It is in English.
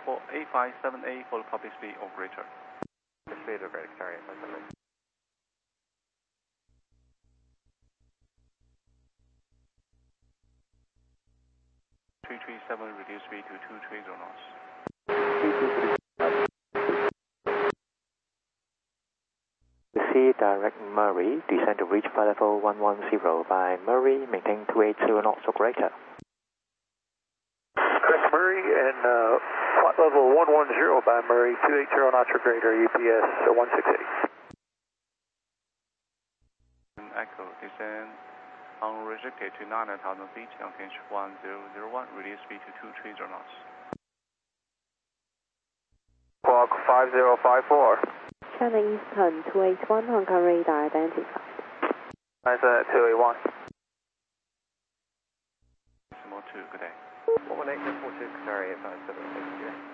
857A for the public speed operator. Speed operator, carry 857. 337, reduce speed to 230 knots. See direct Murray, descend to reach flight level 110 by Murray, maintain 280 knots or greater. Direct Murray and flight level 110 by Murray, 280 knots or greater, UPS 168. Echo, descend unrestricted to 9,000 feet, change 1001, reduce speed to 230 knots. Squawk 5054. China Eastern 281, Hong Kong radar identified. That's 281. Decimal 2, good day. 118.42, carry 857.